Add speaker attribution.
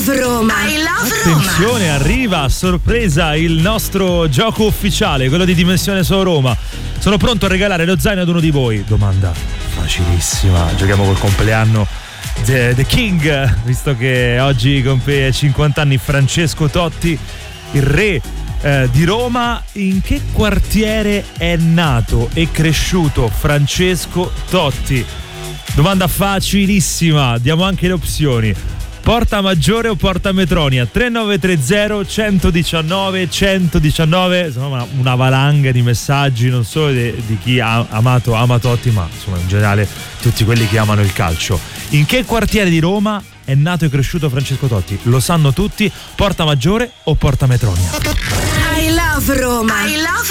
Speaker 1: love Roma. I love Roma.
Speaker 2: Attenzione, arriva a sorpresa il nostro gioco ufficiale, quello di Dimensione Solo Roma. Sono pronto a regalare lo zaino ad uno di voi. Domanda facilissima. Giochiamo col compleanno The King, visto che oggi compie 50 anni Francesco Totti, il re di Roma. In che quartiere è nato e cresciuto Francesco Totti? Domanda facilissima, diamo anche le opzioni. Porta Maggiore o Porta Metronia? 3930 119 119. Insomma, una valanga di messaggi, non solo di chi ha amato ama Totti, ma insomma in generale tutti quelli che amano il calcio. In che quartiere di Roma è nato e cresciuto Francesco Totti? Lo sanno tutti. Porta Maggiore o Porta Metronia?
Speaker 1: I love Roma. I love